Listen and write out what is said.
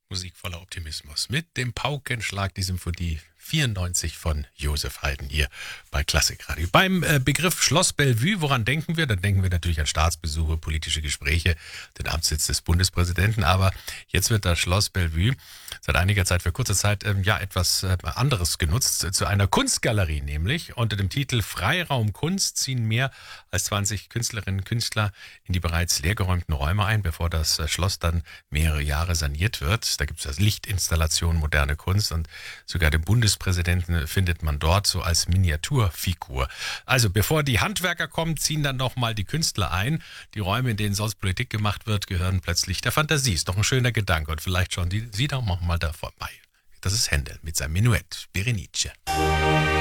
Musik voller Optimismus mit dem Paukenschlag, die Symphonie 94 von Josef Haydn hier bei Klassikradio. Beim Begriff Schloss Bellevue, woran denken wir? Dann denken wir natürlich an Staatsbesuche, politische Gespräche, den Amtssitz des Bundespräsidenten. Aber jetzt wird das Schloss Bellevue seit einiger Zeit, für kurze Zeit, etwas anderes genutzt, zu einer Kunstgalerie nämlich. Unter dem Titel Freiraum Kunst ziehen mehr als 20 Künstlerinnen und Künstler in die bereits leergeräumten Räume ein, bevor das Schloss dann mehrere Jahre saniert wird. Da gibt es das Lichtinstallation, moderne Kunst und sogar den Bundespräsidenten findet man dort so als Miniaturfigur. Also bevor die Handwerker kommen, ziehen dann nochmal die Künstler ein. Die Räume, in denen sonst Politik gemacht wird, gehören plötzlich der Fantasie. Ist doch ein schöner Gedanke und vielleicht schauen Sie doch mal da vorbei. Das ist Händel mit seinem Menuett, Berenice.